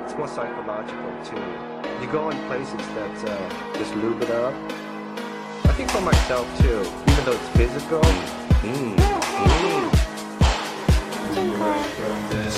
It's more psychological too. You go in places that just lube it up. I think for myself too, even though it's physical,